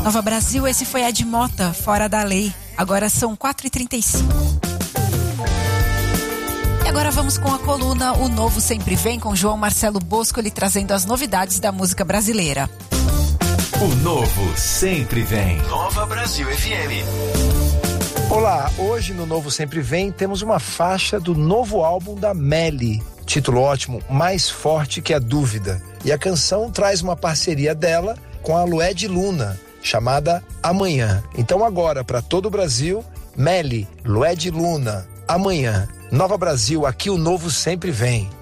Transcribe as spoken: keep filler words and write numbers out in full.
Nova Brasil, esse foi Ed Mota, Fora da Lei. Agora são quatro e trinta e cinco. E agora vamos com a coluna O Novo Sempre Vem, com João Marcelo Bosco, ele trazendo as novidades da música brasileira. O Novo Sempre Vem. Nova Brasil F M. Olá, hoje no Novo Sempre Vem temos uma faixa do novo álbum da Melly. Título ótimo, Mais Forte que a Dúvida. E a canção traz uma parceria dela com a Lued Luna, chamada Amanhã. Então agora, para todo o Brasil, Melly, Lued Luna, Amanhã. Nova Brasil, aqui o Novo Sempre Vem.